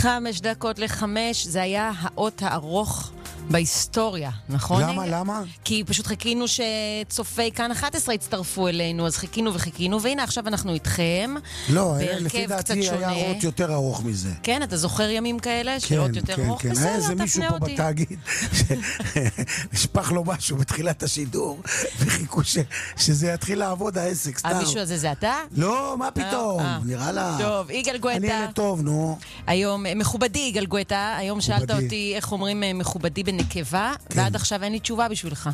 5:05, זה היה האות הארוך בהיסטוריה, נכון? למה? כי פשוט חיכינו שצופי כאן 11 הצטרפו אלינו, אז חיכינו וחיכינו, והנה עכשיו אנחנו איתכם. לא, לפי דעתי היה אות יותר ארוך מזה. כן, אתה זוכר ימים כאלה? שאות יותר ארוך? כן, היה איזה מישהו פה בתאגיד שנשפך לו משהו בתחילת השידור, וחיכו שזה יתחיל לעבוד העסק, סתם. המישהו הזה זה אתה? לא, מה פתאום? נראה לה. טוב, יגאל גואטה. אני ילד טוב, נו. היום, מכובדי יגאל גואטה, היום שאלת אותי איך אומרים מכובדי בנקבה, ועד עכשיו אין לי תשובה בשבילך.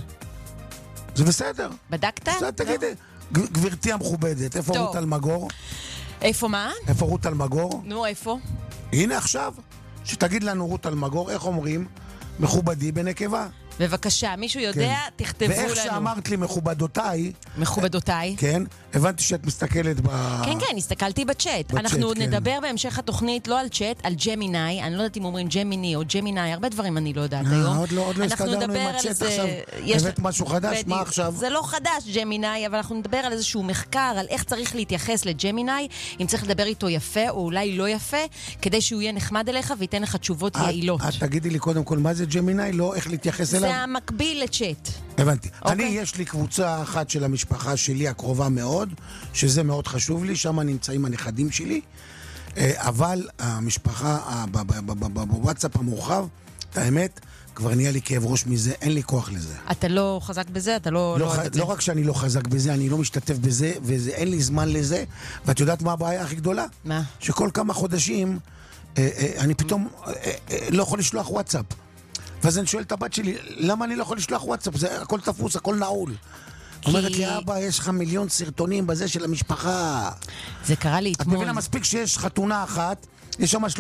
זה בסדר. בדקת? בסדר, תגידי. גברתי המכובדת, איפה רות אלמגור? איפה מה? איפה רות אלמגור? נו, איפה? הנה עכשיו, שתגיד לנו רות אלמגור, איך אומרים מכובדי בנקבה? בבקשה, מישהו יודע, תכתבו לנו. ואיך שאמרת לי מכובדותיי, כן, הבנתי שאת מסתכלת כן, הסתכלתי בצ'אט. אנחנו נדבר בהמשך התוכנית לא על צ'אט, על ג'מיני. אני לא יודעת אם אומרים ג'מיני או ג'מיני, הרבה דברים אני לא יודעת היום. עוד לא הסתדרנו עם הצ'אט עכשיו. הבאת משהו חדש, מה עכשיו? זה לא חדש, ג'מיני, אבל אנחנו נדבר על איזשהו מחקר, על איך צריך להתייחס לג'מיני, אם צריך לדבר איתו יפה או אולי לא יפה, כדי שהוא יהיה נחמד אליך וייתן לך תשובות יעילות. תגידי לי קודם כל, מה זה ג'מיני? לא איך להתייחס אליו? זה המקביל לצ'אט. הבנתי. אני, יש לי קבוצה אחת של המשפחה שלי, הקרובה מאוד, שזה מאוד חשוב לי, שם נמצאים הנכדים שלי, אבל המשפחה, בוואטסאפ המורחב, את האמת, כבר נהיה לי כאב ראש מזה, אין לי כוח לזה. אתה לא חזק בזה? אתה לא אוהב את זה? לא רק שאני לא חזק בזה, אני לא משתתף בזה, ואין לי זמן לזה, ואת יודעת מה הבעיה הכי גדולה? מה? שכל כמה חודשים, אני פתאום לא יכול לשלוח וואטסאפ. ואז אני שואל את הבת שלי, למה אני לא יכול לשלוח וואטסאפ? זה הכל תפוס, הכל נעול. אומרת לי, אבא, יש לך מיליון סרטונים בזה של המשפחה. זה קרה לי אתמול. את מבינה, מספיק שיש חתונה אחת, יש שם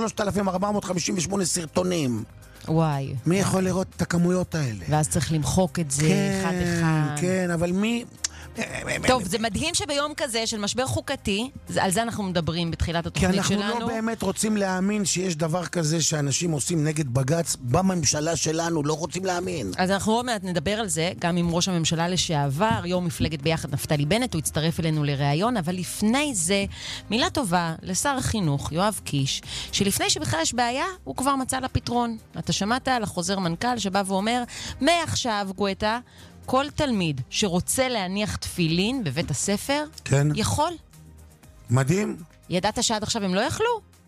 3,458 סרטונים. וואי. מי יכול לראות את הכמויות האלה? ואז צריך למחוק את זה אחד-אחד. כן, אבל מי... טוב, זה מדהים שביום כזה של משבר חוקתי, על זה אנחנו מדברים בתחילת התוכנית שלנו. כי אנחנו לא באמת רוצים להאמין שיש דבר כזה שאנשים עושים נגד בג"ץ בממשלה שלנו, לא רוצים להאמין. אז אנחנו עוד מעט נדבר על זה, גם עם ראש הממשלה לשעבר, יום מפלגת ביחד נפתלי בנט, הוא הצטרף אלינו לראיון, אבל לפני זה, מילה טובה לשר החינוך, יואב קיש, שלפני שבכלל יש בעיה, הוא כבר מצא לה פתרון. אתה שמעת על החוזר מנכ"ל שבא ואומר, מעכשיו, גואטה, כל תלמיד שרוצה להניח תפילין בבית הספר, כן. יכול. מדהים. ידעת שעד עכשיו הם לא יכלו?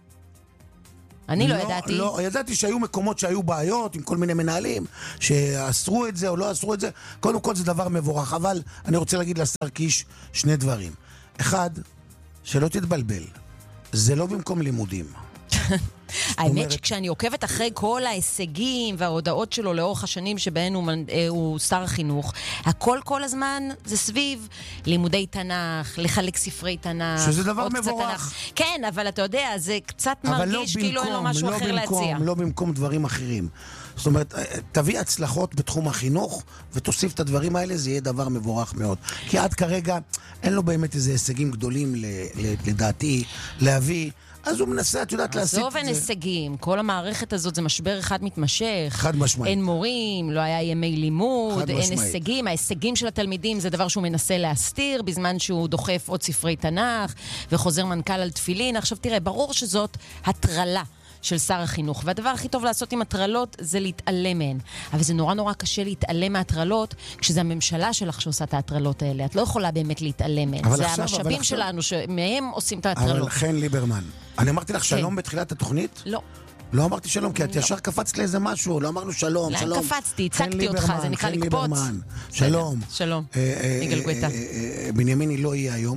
אני לא ידעתי. לא, ידעתי שהיו מקומות שהיו בעיות עם כל מיני מנהלים, שאסרו את זה או לא אסרו את זה. קודם כל זה דבר מבורך, אבל אני רוצה להגיד לשר קיש שני דברים. אחד, שלא תתבלבל. זה לא במקום לימודים. האמת שכשאני עוקבת אחרי כל ההישגים וההודעות שלו לאורך השנים שבהן הוא שר החינוך, הכל כל הזמן זה סביב לימודי תנ"ך, לחלק ספרי תנ"ך. שזה דבר מבורך. כן, אבל אתה יודע, זה קצת מרגיש כאילו אין לו משהו אחר להציע. לא במקום דברים אחרים. זאת אומרת, תביא הצלחות בתחום החינוך ותוסיף את הדברים האלה, זה יהיה דבר מבורך מאוד. כי עד כרגע אין לו באמת איזה הישגים גדולים לדעתי להביא. אז הוא מנסה, את יודעת, להסיט את זה. עזוב אין הישגים, כל המערכת הזאת זה משבר אחד מתמשך. חד משמעית. אין מורים, לא היה ימי לימוד, אין הישגים. ההישגים של התלמידים זה דבר שהוא מנסה להסתיר, בזמן שהוא דוחף עוד ספרי תנ"ך, וחוזר מנכ"ל על תפילין. עכשיו תראה, ברור שזאת הטרלה של שר החינוך, והדבר הכי טוב לעשות עם הטרלות זה להתעלם מהן. אבל זה נורא נורא קשה להתעלם מהטרלות, כשזה הממשלה שלך שעושה את ההטרלות האלה. את לא יכולה באמת להתעלם מהן. זה המשאבים שלנו שמהם עושים את ההטרלות. אבל חן ליברמן, אני אמרתי לך שלום בתחילת התוכנית? לא. לא אמרתי שלום, כי את ישר קפצת לאיזה משהו, לא אמרנו שלום, שלום. לא קפצתי, הצגתי אותך, זה נקרא לקפוץ. שלום. שלום, יגאל גואטה. בנימיני לא יהיה היום,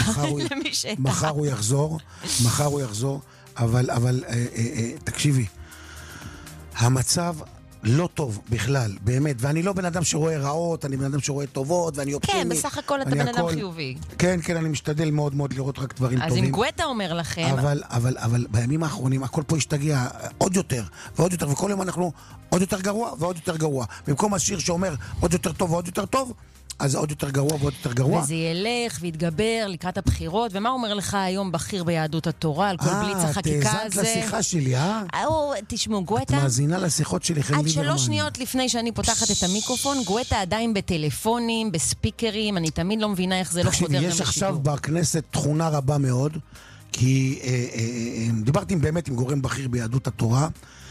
מחר הוא יחזור, אבל תקשיבי, המצב לא טוב בכלל, באמת, ואני לא בן אדם שרואה רעות, אני בן אדם שרואה טובות, ואני אופטימי. כן, בסך הכל אתה בן אדם חיובי. כן, אני משתדל מאוד מאוד לראות רק דברים טובים. אז אם גואטה אומר לכם... אבל בימים האחרונים הכל פה השתגע עוד יותר, ועוד יותר, וכל יום אנחנו עוד יותר גרוע ועוד יותר גרוע. במקום השיר שאומר עוד יותר טוב ועוד יותר טוב, אז עוד יותר גרוע ועוד יותר גרוע. וזה ילך ויתגבר לקראת הבחירות. ומה אומר לך היום בכיר ביהדות התורה על כל בליץ החקיקה הזה? תאזנת לשיחה שלי, תשמעו, גואטה... את מאזינה לשיחות שלי, חן ליברמן. עד 3 שניות לפני שאני פותחת את המיקרופון, גואטה עדיין בטלפונים, בספיקרים, אני תמיד לא מבינה איך זה לא חודר גם בשידור. יש עכשיו בכנסת תכונה רבה מאוד, כי דיברתי באמת עם גורם בכיר ביהדות התורה,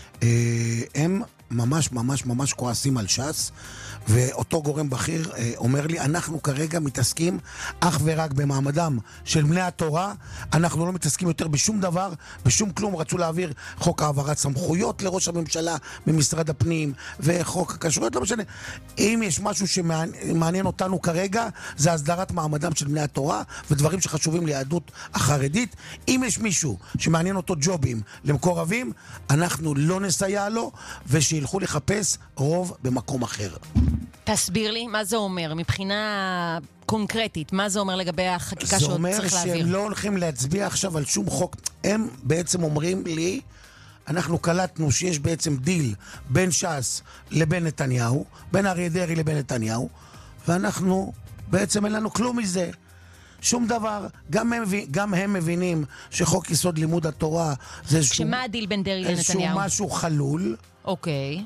הם ממש ממש ממש כועסים על ש"ס, ואותו גורם בכיר אומר לי, אנחנו כרגע מתעסקים אך ורק במעמדם של בני התורה, אנחנו לא מתעסקים יותר בשום דבר, בשום כלום. רצו להעביר חוק העברת סמכויות לראש הממשלה ממשרד הפנים, וחוק הכשרויות, לא משנה. אם יש משהו שמעניין אותנו כרגע, זה הסדרת מעמדם של בני התורה, ודברים שחשובים ליהדות החרדית. אם יש מישהו שמעניין אותו ג'ובים למקורבים, אנחנו לא נסייע לו, ושילכו לחפש רוב במקום אחר. תסביר לי, מה זה אומר? מבחינה קונקרטית, מה זה אומר לגבי החקיקה שעוד צריך להעביר? זה אומר שהם לא הולכים להצביע עכשיו על שום חוק. הם בעצם אומרים לי, אנחנו קלטנו שיש בעצם דיל בין ש"ס לבין נתניהו, בין אריה דרעי לבין נתניהו, ואנחנו בעצם אין לנו כלום מזה. שום דבר. גם הם מבינים שחוק יסוד לימוד התורה זה שמה הדיל בין דרעי לנתניהו? איזשהו משהו חלול. אוקיי.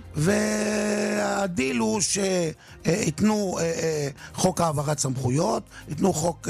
והדיל הוא שיתנו חוק העברת סמכויות, יתנו חוק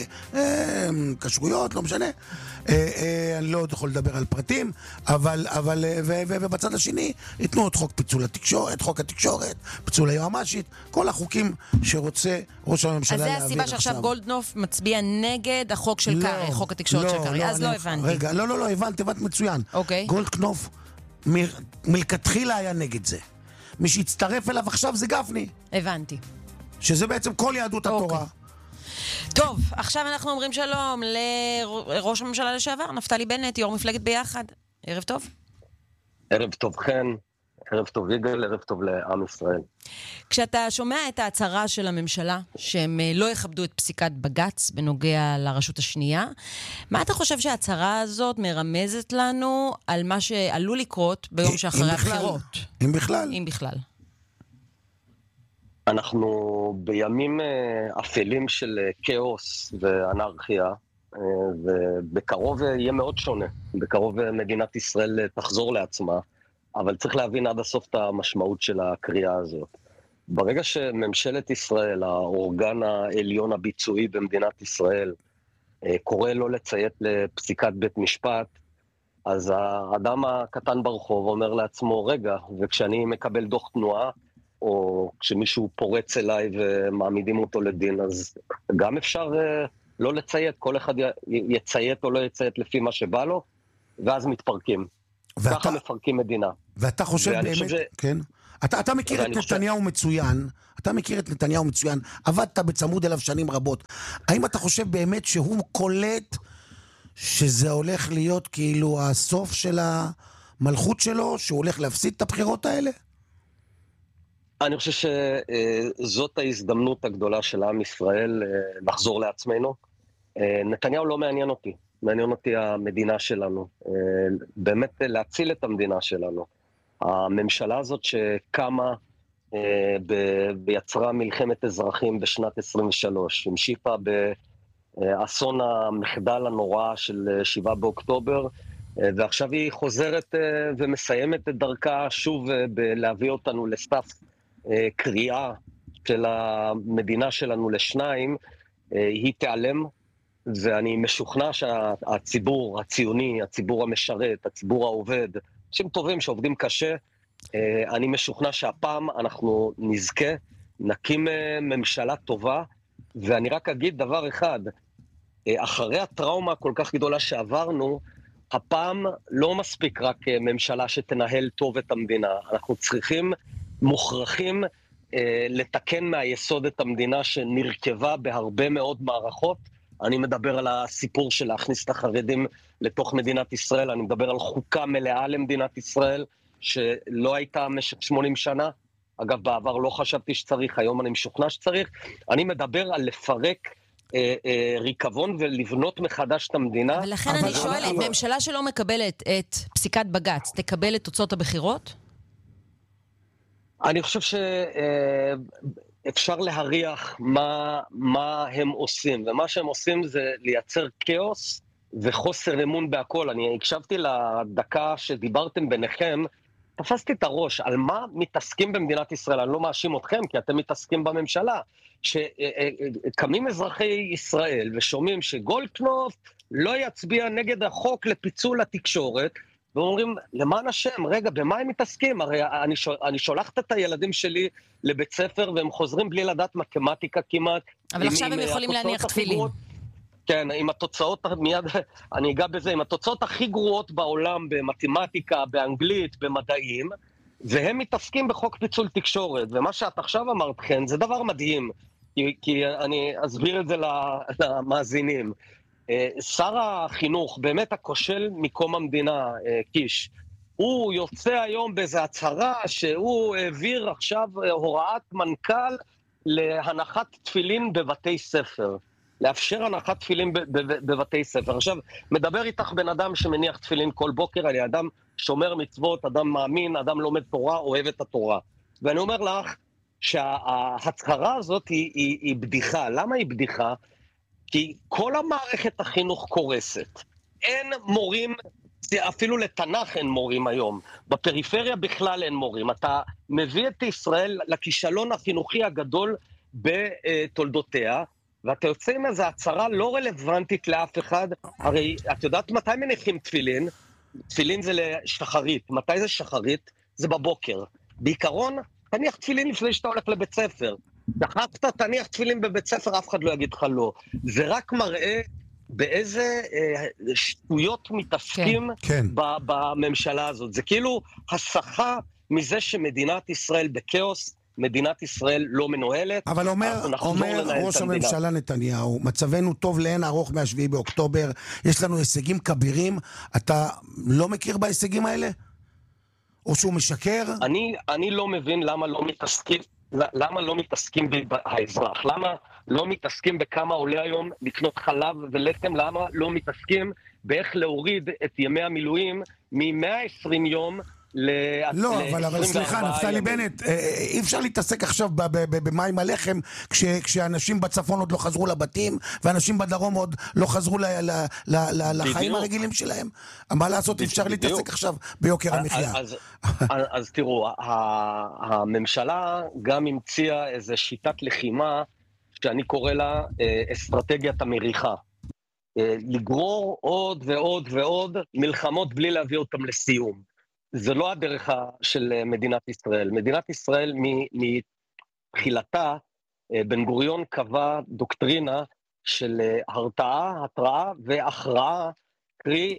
כשרויות, לא משנה. אני לא יכול לדבר על פרטים, אבל ובצד השני יתנו את חוק פיצול התקשורת, חוק התקשורת, פיצול היועמ"שית, כל החוקים שרוצה ראש הממשלה להעביר עכשיו. אז זה הסיבה שעכשיו גולדקנופ מצביע נגד החוק של קרעי, חוק התקשורת של קרעי. אז לא הבנתי. רגע, לא, הבנת מצוין. אוקיי. גולדקנופ מלכתחילה היה נגד זה. מי שהצטרף אליו עכשיו זה גפני. הבנתי. שזה בעצם כל יהדות התורה. טוב, עכשיו אנחנו אומרים שלום לראש הממשלה לשעבר, נפתלי בנט, יו"ר מפלגת ביחד. ערב טוב. ערב טוב חן, ערב טוב יגאל, ערב טוב לעם ישראל. כשאתה שומע את ההצהרה של הממשלה, שהם לא יכבדו את פסיקת בג"ץ בנוגע לרשות השנייה, מה אתה חושב שההצהרה הזאת מרמזת לנו על מה שעלול לקרות ביום שאחרי הבחירות? אם בכלל. אם בכלל. אנחנו בימים אפלים של כאוס ואנרכיה, ובקרוב יהיה מאוד שונה. בקרוב מדינת ישראל תחזור לעצמה, אבל צריך להבין עד הסוף את המשמעות של הקריאה הזאת. ברגע שממשלת ישראל, האורגן העליון הביצועי במדינת ישראל, קורא לא לציית לפסיקת בית משפט, אז האדם הקטן ברחוב אומר לעצמו, רגע, וכשאני מקבל דוח תנועה, או כשמישהו פורץ אליי ומעמידים אותו לדין, אז גם אפשר לא לציית, כל אחד יציית או לא יציית לפי מה שבא לו, ואז מתפרקים. ככה מפרקים מדינה. ואתה חושב באמת, כן? אתה מכיר את נתניהו מצוין, עבדת בצמוד אליו שנים רבות. האם אתה חושב באמת שהוא קולט שזה הולך להיות כאילו הסוף של המלכות שלו, שהוא הולך להפסיד את הבחירות האלה? אני חושב שזאת ההזדמנות הגדולה של עם ישראל לחזור לעצמנו. נתניהו לא מעניין אותי. מעניין אותי המדינה שלנו, באמת להציל את המדינה שלנו. הממשלה הזאת שקמה ויצרה מלחמת אזרחים בשנת 23, המשיכה באסון המחדל הנורא של 7 באוקטובר, ועכשיו היא חוזרת ומסיימת את דרכה שוב בלהביא אותנו לסף קריאה של המדינה שלנו לשניים, היא תיעלם, ואני משוכנע שהציבור הציוני, הציבור המשרת, הציבור העובד, אנשים טובים שעובדים קשה, אני משוכנע שהפעם אנחנו נזכה, נקים ממשלה טובה, ואני רק אגיד דבר אחד, אחרי הטראומה כל כך גדולה שעברנו, הפעם לא מספיק רק ממשלה שתנהל טוב את המדינה, אנחנו מוכרחים לתקן מהיסוד את המדינה שנרכבה בהרבה מאוד מערכות. אני מדבר על הסיפור של להכניס את החרדים לתוך מדינת ישראל, אני מדבר על חוקה מלאה למדינת ישראל, שלא הייתה במשך 80 שנה, אגב בעבר לא חשבתי שצריך, היום אני משוכנע שצריך, אני מדבר על לפרק ריקבון ולבנות מחדש את המדינה. ולכן אני שואלת, ממשלה שלא מקבלת את פסיקת בג"ץ, תקבל את תוצאות הבחירות? אני חושב שאפשר להריח מה הם עושים, ומה שהם עושים זה לייצר כאוס וחוסר אמון בהכל. אני הקשבתי לדקה שדיברתם ביניכם, תפסתי את הראש, על מה מתעסקים במדינת ישראל, אני לא מאשים אתכם, כי אתם מתעסקים בממשלה, שקמים אזרחי ישראל ושומעים שגולדקנופ לא יצביע נגד החוק לפיצול התקשורת, ואומרים, למען השם, רגע, במה הם מתעסקים? הרי אני שולחת את הילדים שלי לבית ספר, והם חוזרים בלי לדעת מתמטיקה כמעט. אבל עכשיו הם יכולים להניח תפילין. כן, עם התוצאות, מיד אני אגע בזה, עם התוצאות הכי גרועות בעולם, במתמטיקה, באנגלית, במדעים, והם מתעסקים בחוק פיצול תקשורת. ומה שאת עכשיו אמרת, כן, זה דבר מדהים, כי אני אסביר את זה למאזינים. שר החינוך, באמת הכושל מקום המדינה, קיש, הוא יוצא היום באיזו הצהרה שהוא העביר עכשיו הוראת מנכ"ל להנחת תפילין בבתי ספר. לאפשר הנחת תפילין בבתי ספר. עכשיו, מדבר איתך בן אדם שמניח תפילין כל בוקר, אני אדם שומר מצוות, אדם מאמין, אדם לומד תורה, אוהב את התורה. ואני אומר לך שההצהרה הזאת היא בדיחה. למה היא בדיחה? כי כל המערכת החינוך קורסת. אין מורים, אפילו לתנ"ך אין מורים היום. בפריפריה בכלל אין מורים. אתה מביא את ישראל לכישלון החינוכי הגדול בתולדותיה, ואתה יוצא עם איזו הצהרה לא רלוונטית לאף אחד. הרי את יודעת מתי מניחים תפילין? תפילין זה לשחרית. מתי זה שחרית? זה בבוקר. בעיקרון, תניח תפילין לפני שאתה הולך לבית ספר. דחקת, תניח תפילין בבית ספר, אף אחד לא יגיד לך לא. זה רק מראה באיזה שטויות מתעסקים בממשלה הזאת. זה כאילו הסחה מזה שמדינת ישראל בקאוס, מדינת ישראל לא מנוהלת. אבל אומר ראש הממשלה נתניהו, מצבנו טוב לאין ארוך מה7 באוקטובר, יש לנו הישגים כבירים, אתה לא מכיר בהישגים האלה? או שהוא משקר? אני לא מבין למה לא מתעסקים באזרח, למה לא מתעסקים בכמה עולה היום לקנות חלב ולחם, למה לא מתעסקים באיך להוריד את ימי המילואים מ-120 יום לא, אבל סליחה, נפתלי בנט, אי אפשר להתעסק עכשיו במים הלחם כשאנשים בצפון עוד לא חזרו לבתים ואנשים בדרום עוד לא חזרו לחיים הרגילים שלהם. מה לעשות, אי אפשר להתעסק עכשיו ביוקר המחיה. אז תראו, הממשלה גם המציאה איזו שיטת לחימה שאני קורא לה אסטרטגיית המריחה. לגרור עוד ועוד ועוד מלחמות בלי להביא אותם לסיום. זה לא הדרך של מדינת ישראל. מדינת ישראל מתחילתה, בן גוריון קבע דוקטרינה של הרתעה, התראה והכרעה, קרי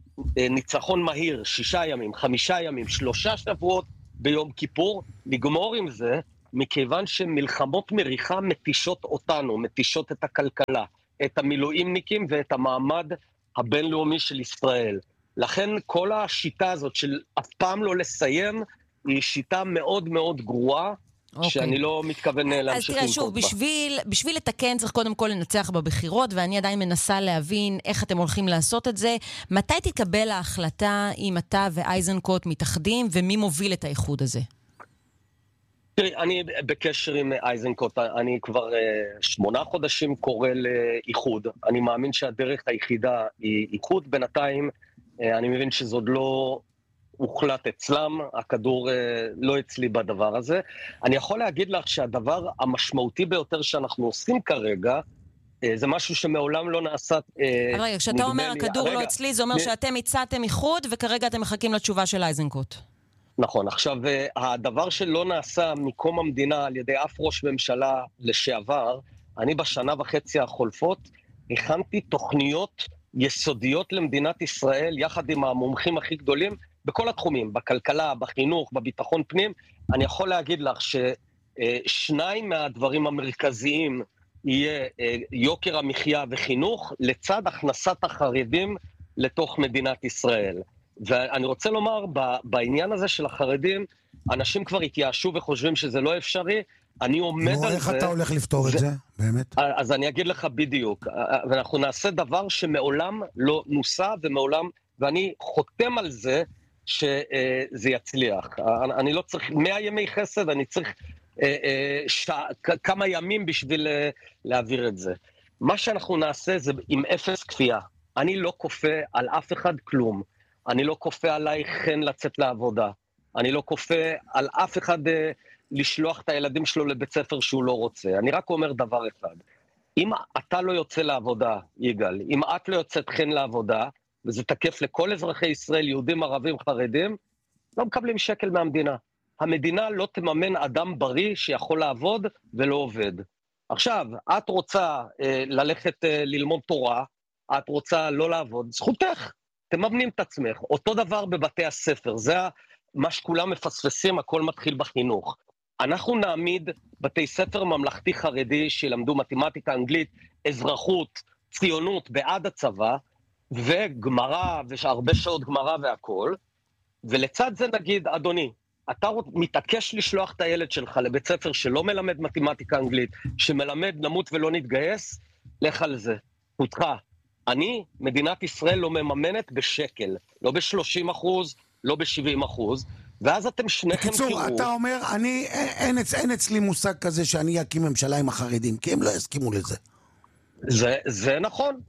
ניצחון מהיר, 6 ימים, 5 ימים, 3 שבועות ביום כיפור, לגמור עם זה, מכיוון שמלחמות מריחה מתישות אותנו, מתישות את הכלכלה, את המילואימניקים ואת המעמד הבינלאומי של ישראל. לכן כל השיטה הזאת של אף פעם לא לסיים, היא שיטה מאוד מאוד גרועה, שאני לא מתכוון להמשיך לנקוט בה. אז תראה, שוב, בשביל לתקן צריך קודם כל לנצח בבחירות, ואני עדיין מנסה להבין איך אתם הולכים לעשות את זה. מתי תקבל ההחלטה אם אתה ואייזנקוט מתאחדים, ומי מוביל את האיחוד הזה? תראי, אני בקשר עם אייזנקוט, אני כבר 8 חודשים קורא לאיחוד. אני מאמין שהדרך היחידה היא איחוד. בינתיים אני מבין שזה עוד לא הוחלט אצלם, הכדור לא אצלי בדבר הזה. אני יכול להגיד לך שהדבר המשמעותי ביותר שאנחנו עושים כרגע, זה משהו שמעולם לא נעשה. אבל רגע, כשאתה אומר הכדור לא אצלי, זה אומר שאתם הצעתם איחוד, וכרגע אתם מחכים לתשובה של אייזנקוט. נכון, עכשיו הדבר שלא נעשה מקום המדינה על ידי אף ראש ממשלה לשעבר, אני בשנה וחצי החולפות, הכנתי תוכניות יסודיות למדינת ישראל, יחד עם המומחים הכי גדולים, בכל התחומים, בכלכלה, בחינוך, בביטחון פנים. אני יכול להגיד לך ששניים מהדברים המרכזיים יהיה יוקר המחיה וחינוך, לצד הכנסת החרדים לתוך מדינת ישראל. ואני רוצה לומר, בעניין הזה של החרדים, אנשים כבר התייאשו וחושבים שזה לא אפשרי, אני עומד על זה. איך אתה הולך לפתור את זה, באמת? אז אני אגיד לך בדיוק, ואנחנו נעשה דבר שמעולם לא נוסה ומעולם, ואני חותם על זה שזה יצליח. אני לא צריך 100 ימי חסד, אני צריך כמה ימים בשביל להעביר את זה. מה שאנחנו נעשה זה עם 0 כפייה. אני לא כופה על אף אחד כלום. אני לא כופה עליי חן לצאת לעבודה. אני לא כופה על אף אחד לשלוח את הילדים שלו לבית ספר שהוא לא רוצה. אני רק אומר דבר אחד. אם אתה לא יוצא לעבודה, יגאל, אם את לא יוצאת חן לעבודה, וזה תקף לכל אזרחי ישראל, יהודים, ערבים, חרדים, לא מקבלים שקל מהמדינה. המדינה לא תממן אדם בריא שיכול לעבוד ולא עובד. עכשיו, את רוצה ללכת ללמוד תורה, את רוצה לא לעבוד, זכותך, תממנים את עצמך. אותו דבר בבתי הספר, זה מה שכולם מפספסים, הכל מתחיל בחינוך. אנחנו נעמיד בתי ספר ממלכתי חרדי שילמדו מתמטיקה, אנגלית, אזרחות, ציונות בעד הצבא, וגמרא, והרבה שעות גמרא והכל, ולצד זה נגיד, אדוני, אתה מתעקש לשלוח את הילד שלך לבית ספר שלא מלמד מתמטיקה אנגלית, שמלמד נמות ולא נתגייס, לך על זה, פותך. אני, מדינת ישראל לא מממנת בשקל, לא ב-30%, לא ב-70%, ואז אתם שניכם תראו... בקיצור, אתה אומר, אין אצלי מושג כזה שאני אקים ממשלה עם החרדים, כי הם לא יסכימו לזה. זה נכון.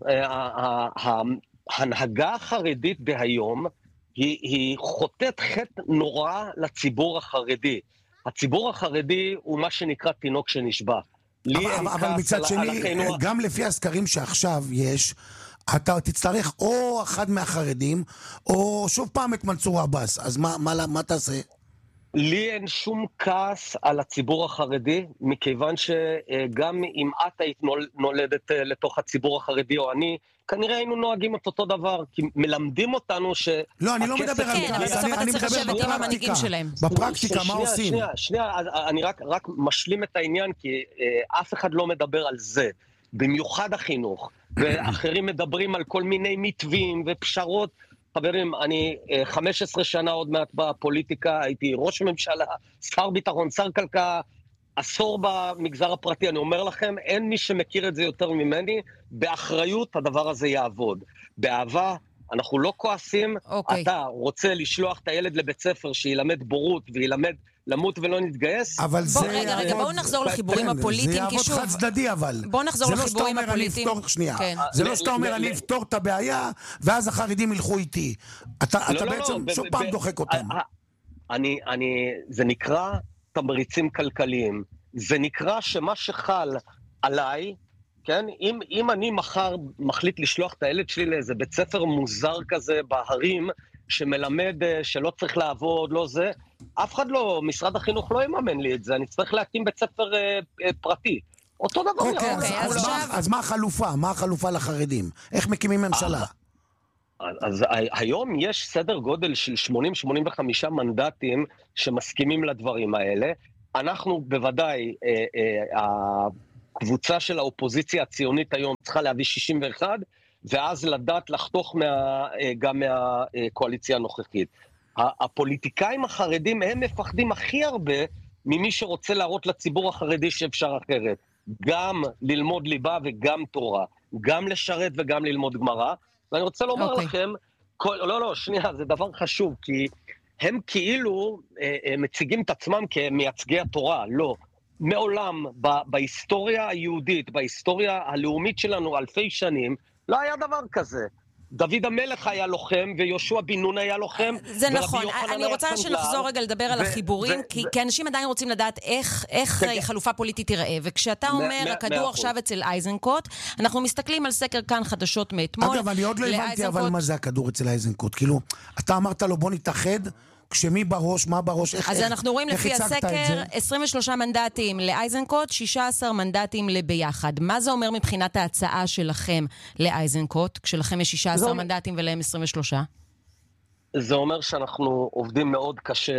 ההנהגה החרדית בהיום, היא חוטאת חטא נורא לציבור החרדי. הציבור החרדי הוא מה שנקרא תינוק שנשבע. אבל מצד שני, גם לפי הסקרים שעכשיו יש, אתה תצטרך או אחד מהחרדים, או שוב פעם את מנסור עבאס. אז מה תעשה? לי אין שום כעס על הציבור החרדי, מכיוון שגם אם את היית נולדת לתוך הציבור החרדי או אני, כנראה היינו נוהגים את אותו דבר, כי מלמדים אותנו ש... לא, אני לא מדבר על... כן, אבל בסוף אתה צריך לשבת עם המנהיגים שלהם. בפרקטיקה, מה עושים? שנייה, אני רק משלים את העניין, כי אף אחד לא מדבר על זה. במיוחד החינוך, ואחרים מדברים על כל מיני מתווים ופשרות. חברים, אני 15 שנה עוד מעט בפוליטיקה, הייתי ראש ממשלה, שר ביטחון, שר כלכלה, עשור במגזר הפרטי. אני אומר לכם, אין מי שמכיר את זה יותר ממני, באחריות הדבר הזה יעבוד. באהבה, אנחנו לא כועסים, אתה רוצה לשלוח את הילד לבית ספר שילמד בורות וילמד למות ולא נתגייס? אבל זה... רגע, בואו נחזור לחיבורים הפוליטיים, זה יעבוד חד צדדי, אבל... בואו נחזור לחיבורים הפוליטיים. זה לא שאתה אומר, אני אפתור את הבעיה, ואז החרדים ילכו איתי. אתה בעצם שוב פעם דוחק אותם. זה נקרא תמריצים כלכליים. זה נקרא שמה שחל עליי, כן? אם אני מחר מחליט לשלוח את הילד שלי לאיזה בית ספר מוזר כזה בהרים, שמלמד שלא צריך לעבוד, לא זה, אף אחד לא, משרד החינוך לא יממן לי את זה, אני צריך להקים בית ספר פרטי. אותו דבר. אז מה החלופה? מה החלופה לחרדים? איך מקימים ממשלה? אז היום יש סדר גודל של 80-85 מנדטים שמסכימים לדברים האלה. אנחנו בוודאי, הקבוצה של האופוזיציה הציונית היום צריכה להביא 61, ואז לדעת לחתוך גם מהקואליציה הנוכחית. הפוליטיקאים החרדים הם מפחדים הכי הרבה ממי שרוצה להראות לציבור החרדי שאפשר אחרת. גם ללמוד ליבה וגם תורה, גם לשרת וגם ללמוד גמרא. ואני רוצה לומר לכם, שנייה, זה דבר חשוב, כי הם כאילו מציגים את עצמם כמייצגי התורה, לא. מעולם בהיסטוריה היהודית, בהיסטוריה הלאומית שלנו אלפי שנים, לא היה דבר כזה. דוד המלך היה לוחם, ויהושע בן נון היה לוחם. זה נכון. אני רוצה שנחזור רגע לדבר על החיבורים, כי אנשים עדיין רוצים לדעת איך חלופה פוליטית תיראה. וכשאתה אומר, הכדור עכשיו אצל אייזנקוט, אנחנו מסתכלים על סקר כאן חדשות מאתמול. אגב, אני עוד לא הבנתי אבל מה זה הכדור אצל אייזנקוט. כאילו, אתה אמרת לו בוא נתאחד, כשמי בראש, מה בראש, איך הצגת את זה? אז אנחנו רואים לפי הסקר, 23 מנדטים לאייזנקוט, 16 מנדטים לביחד. מה זה אומר מבחינת ההצעה שלכם לאייזנקוט, כשלכם יש 16 מנדטים ולהם 23? זה אומר שאנחנו עובדים מאוד קשה,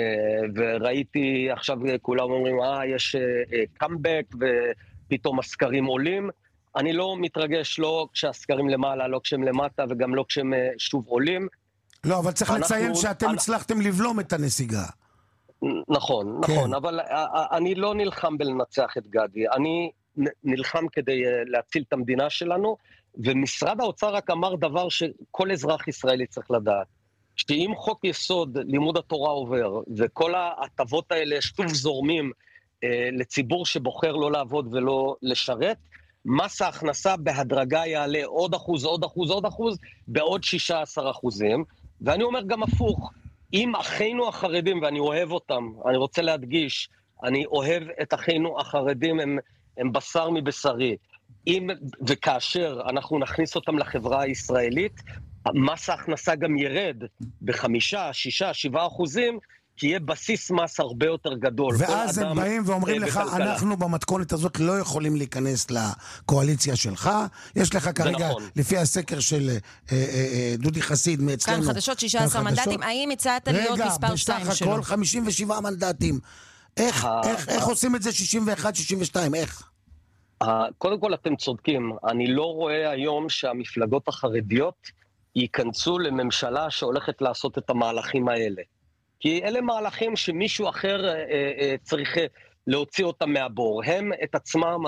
וראיתי עכשיו כולם אומרים, יש קאמבק ופתאום הסקרים עולים. אני לא מתרגש, לא כשהסקרים למעלה, לא כשהם למטה, וגם לא כשהם שוב עולים. לא, אבל צריך לציין שאתם הצלחתם לבלום את הנסיגה. נכון, אבל אני לא נלחם בלנצח את גדי, אני נלחם כדי להציל את המדינה שלנו, ומשרד האוצר רק אמר דבר שכל אזרח ישראלי צריך לדעת, שאם חוק יסוד לימוד התורה עובר, וכל ההטבות האלה שוב זורמים לציבור שבוחר לא לעבוד ולא לשרת, מס ההכנסה בהדרגה יעלה עוד אחוז, בעוד 16%. ואני אומר גם הפוך, אם אחינו החרדים, ואני אוהב אותם, אני רוצה להדגיש, אני אוהב את אחינו החרדים, הם בשר מבשרי. אם וכאשר אנחנו נכניס אותם לחברה הישראלית, מס ההכנסה גם ירד ב5, 6, 7%, כי יהיה בסיס מס הרבה יותר גדול. ואז הם באים ואומרים לך, אנחנו במתכונת הזאת לא יכולים להיכנס לקואליציה שלך. יש לך כרגע, לפי הסקר של דודי חסיד מאצלנו, כאן חדשות 16 מנדטים, האם הצעת להיות מספר 2 שלו? בסך הכל 57 מנדטים. איך עושים את זה 61, 62? איך? קודם כל אתם צודקים, אני לא רואה היום שהמפלגות החרדיות ייכנסו לממשלה שהולכת לעשות את המהלכים האלה. כי אלה מהלכים שמישהו אחר צריך להוציא אותם מהבור. הם את עצמם,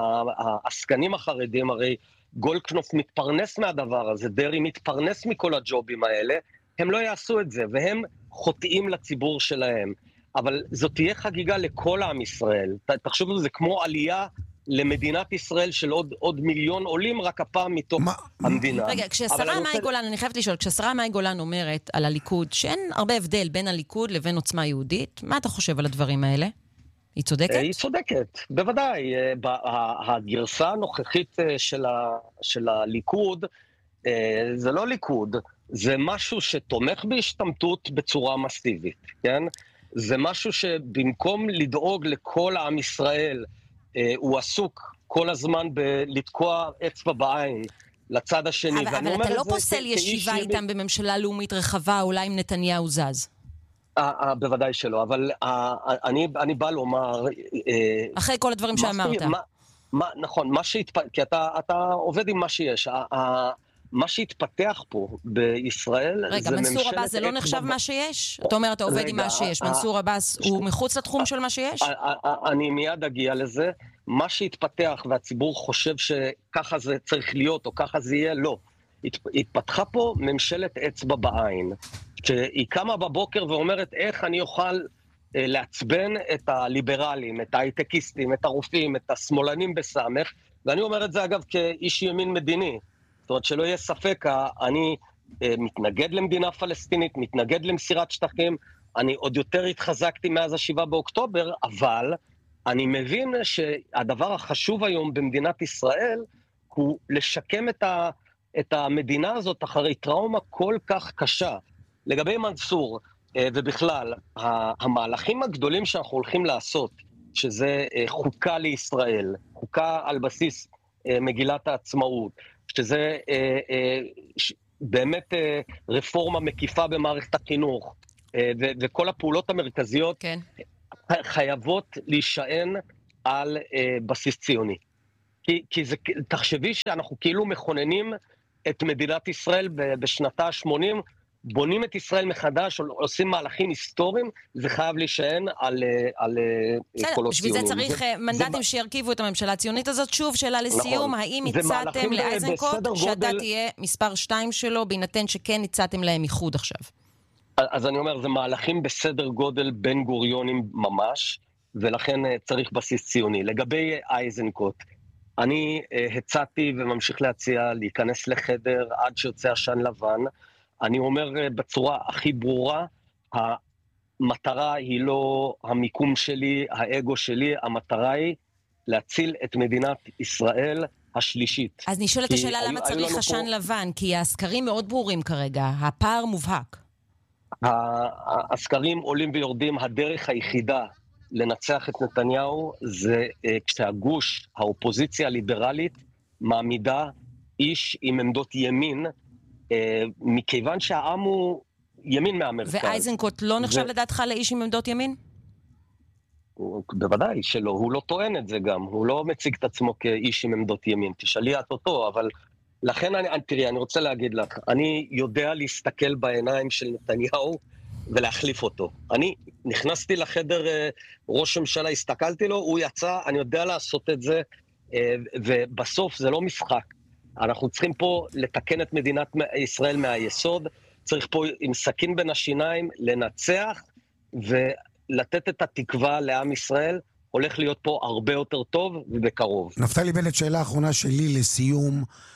העסקנים החרדים, הרי גולדקנופ מתפרנס מהדבר הזה, דרי מתפרנס מכל הג'ובים האלה, הם לא יעשו את זה, והם חוטאים לציבור שלהם. אבל זאת תהיה חגיגה לכל עם ישראל. תחשבו, זה כמו עלייה למדינת ישראל של עוד מיליון עולים, רק הפעם מתוך המדינה. רגע, כששרה מאי גולן, אני חייבת לשאול, כששרה מאי גולן אומרת על הליכוד, שאין הרבה הבדל בין הליכוד לבין עוצמה יהודית, מה אתה חושב על הדברים האלה? היא צודקת? היא צודקת, בוודאי. הגרסה הנוכחית של הליכוד, זה לא ליכוד, זה משהו שתומך בהשתמטות בצורה מסיבית, כן? זה משהו שבמקום לדאוג לכל עם ישראל, הוא עסוק כל הזמן בלתקוע אצבע בעין לצד השני. אבל אתה לא פוסל ישיבה איתם בממשלה לאומית רחבה, אולי אם נתניהו זז. בוודאי שלא, אבל אני בא לומר... אחרי כל הדברים שאמרת. נכון, כי אתה עובד עם מה שיש. מה שהתפתח פה בישראל... רגע, מנסור עבאס זה לא נחשב מה שיש? אתה אומר, אתה עובד עם מה שיש. מנסור עבאס הוא מחוץ לתחום של מה שיש? אני מיד אגיע לזה. מה שהתפתח והציבור חושב שככה זה צריך להיות, או ככה זה יהיה, לא. התפתחה פה ממשלת אצבע בעין, שהיא קמה בבוקר ואומרת, איך אני אוכל לעצבן את הליברלים, את ההייטקיסטים, את הרופאים, את השמאלנים בסמך, ואני אומר את זה אגב כאיש ימין מדיני. זאת אומרת שלא יהיה ספק, אני מתנגד למדינה פלסטינית, מתנגד למסירת שטחים, אני עוד יותר התחזקתי מאז 7 באוקטובר, אבל אני מבין שהדבר החשוב היום במדינת ישראל הוא לשקם את המדינה הזאת אחרי טראומה כל כך קשה. לגבי מנסור ובכלל, המהלכים הגדולים שאנחנו הולכים לעשות, שזה חוקה לישראל, חוקה על בסיס מגילת העצמאות, שזה באמת רפורמה מקיפה במערכת החינוך, וכל הפעולות המרכזיות כן. חייבות להישען על בסיס ציוני. כי תחשבי שאנחנו כאילו מכוננים את מדינת ישראל בשנתה ה-80, בונים את ישראל מחדש, עושים מהלכים היסטוריים, זה חייב להישען על קולות ציוניים. בשביל זה צריך מנדטים שירכיבו את הממשלה הציונית הזאת. שוב, שאלה לסיום, האם הצעתם לאייזנקוט שאתה תהיה מספר 2 שלו, בהינתן שכן הצעתם להם איחוד עכשיו? אז אני אומר, זה מהלכים בסדר גודל בן גוריונים ממש, ולכן צריך בסיס ציוני. לגבי אייזנקוט, אני הצעתי וממשיך להציע להיכנס לחדר עד שיוצא עשן לבן. אני אומר בצורה הכי ברורה, המטרה היא לא המיקום שלי, האגו שלי, המטרה היא להציל את מדינת ישראל השלישית. אז נשאל את השאלה למה צריך עשן לבן, כי הסקרים מאוד ברורים כרגע, הפער מובהק. הסקרים עולים ויורדים, הדרך היחידה לנצח את נתניהו זה כשהגוש, האופוזיציה הליברלית, מעמידה איש עם עמדות ימין, מכיוון שהעם הוא ימין מהמרכז. ואייזנקוט לא נחשב לדעתך לאיש עם עמדות ימין? בוודאי שלא, הוא לא טוען את זה גם, הוא לא מציג את עצמו כאיש עם עמדות ימין, תשאלי את אותו, אבל לכן תראי, אני רוצה להגיד לך, אני יודע להסתכל בעיניים של נתניהו ולהחליף אותו. אני נכנסתי לחדר ראש הממשלה, הסתכלתי לו, הוא יצא, אני יודע לעשות את זה, ובסוף זה לא משחק. אנחנו צריכים פה לתקן את מדינת ישראל מהיסוד, צריך פה עם סכין בין השיניים לנצח ולתת את התקווה לעם ישראל, הולך להיות פה הרבה יותר טוב ובקרוב. נפתלי בנט, שאלה האחרונה שלי לסיום,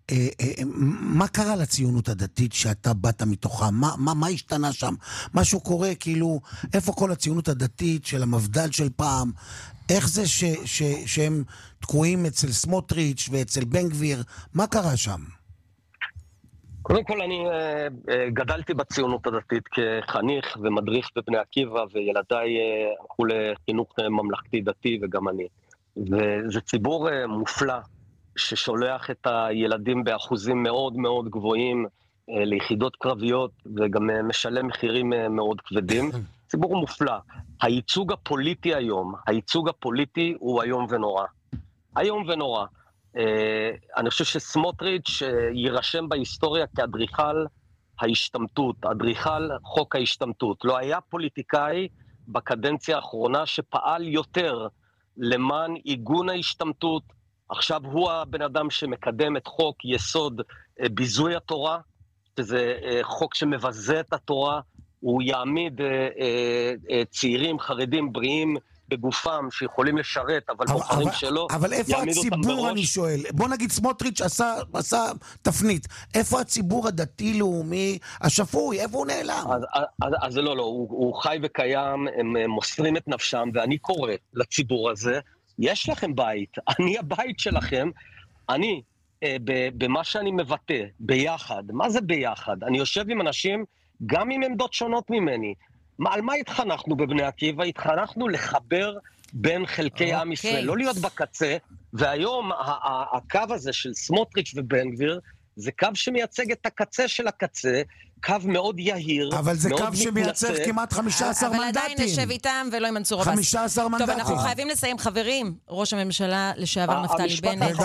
מה קרה לציונות הדתית שאתה באת מתוכה? מה השתנה שם? משהו קורה, כאילו, איפה כל הציונות הדתית של המפד"ל של פעם? איך זה שהם תקועים אצל סמוטריץ' ואצל בן גביר? מה קרה שם? קודם כל, אני גדלתי בציונות הדתית כחניך ומדריך בבני עקיבא, וילדיי הלכו לחינוך ממלכתי דתי, וגם אני. וזה ציבור מופלא, ששולח את הילדים באחוזים מאוד מאוד גבוהים ליחידות קרביות, וגם משלם מחירים מאוד כבדים. ציבור מופלא. הייצוג הפוליטי היום, הייצוג הפוליטי הוא היום ונורא. היום ונורא. אני חושב שסמוטריץ' יירשם בהיסטוריה כאדריכל ההשתמטות, אדריכל חוק ההשתמטות. לא היה פוליטיקאי בקדנציה האחרונה שפעל יותר למען עיגון ההשתמטות. עכשיו הוא הבן אדם שמקדם את חוק יסוד ביזוי התורה, שזה חוק שמבזה את התורה. הוא יעמיד צעירים חרדים בריאים בגופם שיכולים לשרת, אבל בוחרים שלו. אבל איפה הציבור, אני שואל? בוא נגיד סמוטריץ' עשה תפנית. איפה הציבור הדתי-לאומי השפוי? איפה הוא נעלם? אז לא, הוא חי וקיים, הם מוסרים את נפשם, ואני קורא לציבור הזה, יש לכם בית, אני הבית שלכם, אני, במה שאני מבטא, ביחד. מה זה ביחד? אני יושב עם אנשים, גם עם עמדות שונות ממני. על מה התחנכנו בבני עקיבא? התחנכנו לחבר בין חלקי עם ישראל, לא להיות בקצה, והיום הקו הזה של סמוטריץ' ובן גביר, זה קו שמייצג את הקצה של הקצה, קו מאוד יהיר, אבל זה קו שמייצג כמעט 15 מנדטים. אבל עדיין נשב איתם ולא עם מנסור עבאס. 15 מנדטים. טוב, אנחנו חייבים לסיים, חברים. ראש הממשלה לשעבר נפתלי בנט.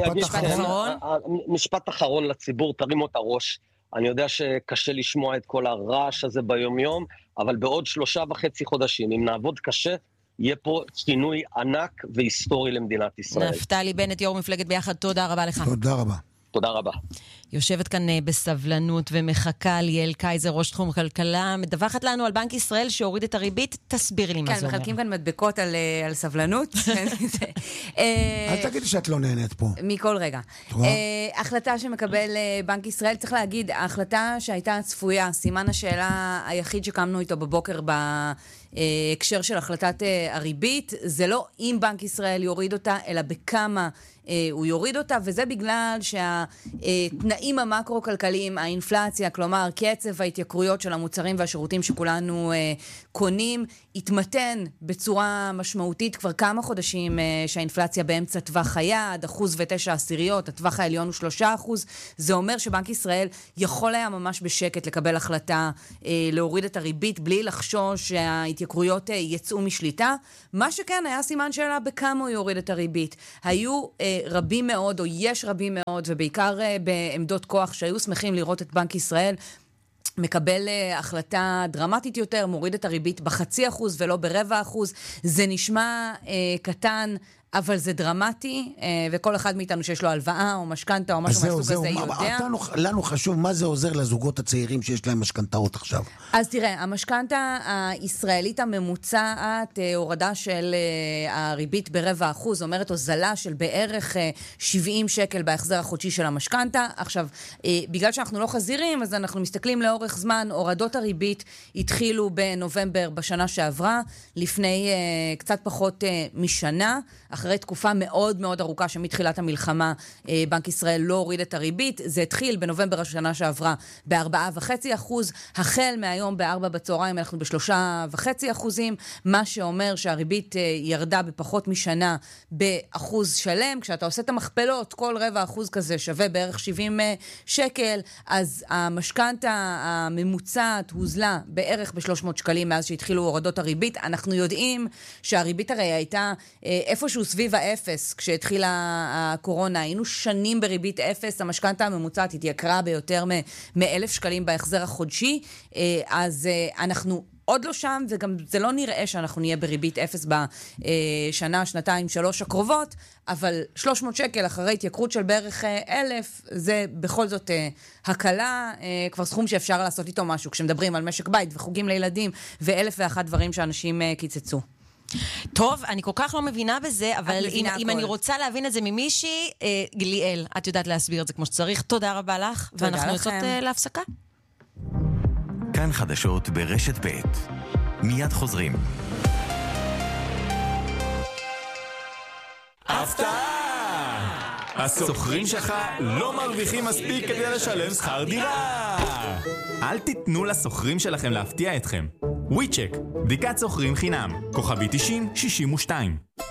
משפט אחרון לציבור, תרימו את הראש. אני יודע שקשה לשמוע את כל הרעש הזה ביום-יום, אבל בעוד 3.5 חודשים, אם נעבוד קשה, יהיה פה שינוי ענק והיסטורי למדינת ישראל. נפתלי בנט, יו"ר מפלגת ביחד, תודה רבה לך. תודה רבה. תודה רבה. יושבת כאן בסבלנות ומחכה ליאל קייזר, ראש תחום כלכלה, מדווחת לנו על בנק ישראל שהוריד את הריבית. תסבירי לי מה זה אומר. כן, מחלקים כאן מדבקות על סבלנות. אל תגידי שאת לא נהנית פה. מכל רגע. החלטה שמקבל בנק ישראל, צריך להגיד, ההחלטה שהייתה צפויה, סימן השאלה היחיד שקמנו איתו בבוקר בהקשר של החלטת הריבית, זה לא אם בנק ישראל יוריד אותה, אלא בכמה הוא יוריד אותה, וזה בגלל שהתנאים המקרו-כלכליים, האינפלציה, כלומר קצב ההתייקרויות של המוצרים והשירותים שכולנו קונים, התמתן בצורה משמעותית כבר כמה חודשים שהאינפלציה באמצע טווח היעד, 1.9%, הטווח העליון הוא 3%. זה אומר שבנק ישראל יכול היה ממש בשקט לקבל החלטה להוריד את הריבית בלי לחשוש שההתייקרויות יצאו משליטה. מה שכן היה סימן שאלה בכמה הוא יוריד את הריבית. היו רבים מאוד, או יש רבים מאוד, ובעיקר בעמדות כוח שהיו שמחים לראות את בנק ישראל מקבל החלטה דרמטית יותר, מוריד את הריבית ב0.5% ולא ב0.25%. זה נשמע קטן, אבל זה דרמטי, וכל אחד מאיתנו שיש לו הלוואה או משכנתה או משהו מהסוג הזה יודע. לנו חשוב מה זה עוזר לזוגות הצעירים שיש להם משכנתאות עכשיו. אז תראה, המשכנתה הישראלית הממוצעת, הורדה של הריבית ב0.25%, אומרת הוזלה של בערך 70 שקל בהחזר החודשי של המשכנתה. עכשיו, בגלל שאנחנו לא חזירים, אז אנחנו מסתכלים לאורך זמן, הורדות הריבית התחילו בנובמבר בשנה שעברה, לפני קצת פחות משנה, אחרי תקופה מאוד מאוד ארוכה שמתחילת המלחמה בנק ישראל לא הוריד את הריבית. זה התחיל בנובמבר השנה שעברה ב4.5%, החל מהיום ב4 אנחנו ב3.5%, מה שאומר שהריבית ירדה בפחות משנה באחוז שלם. כשאתה עושה את המכפלות, כל 0.25% כזה שווה בערך 70 שקל, אז המשכנתה הממוצעת הוזלה בערך ב300 שקלים מאז שהתחילו הורדות הריבית. אנחנו יודעים שהריבית הרי הייתה איפשהו סביב האפס, כשהתחילה הקורונה, היינו שנים בריבית אפס, המשכנתה הממוצעת התייקרה ביותר מ1,000 שקלים בהחזר החודשי, אז אנחנו עוד לא שם, וגם זה לא נראה שאנחנו נהיה בריבית אפס בשנה, שנתיים, 3 הקרובות, אבל 300 שקל אחרי התייקרות של בערך 1,000, זה בכל זאת הקלה, כבר סכום שאפשר לעשות איתו משהו, כשמדברים על משק בית וחוגים לילדים, ו1,001 דברים שאנשים קיצצו. טוב, אני כל כך לא מבינה בזה, אבל אם אני רוצה להבין את זה ממישהי, ליאל, את יודעת להסביר את זה כמו שצריך. תודה רבה לך, ואנחנו יוצאות להפסקה. כאן חדשות ברשת ב'. מיד חוזרים. הפתעה! הסוחרים שלך לא מרוויחים מספיק כדי לשלם שכר דירה. אל תיתנו לסוחרים שלכם להפתיע אתכם. וויצ'ק, בדיקת סוחרים חינם, כוכבי 90-62.